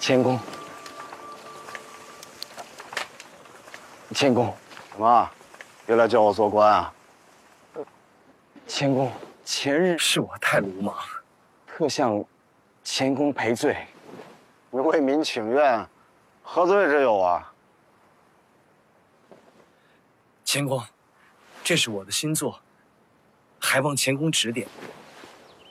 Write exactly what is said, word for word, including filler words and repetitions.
谦公，谦公， 什么？又来叫我做官啊？ 谦公，前日是我太鲁莽，特向谦公赔罪。 你为民请愿，何罪之有啊？ 谦公，这是我的新作，还望谦公指点。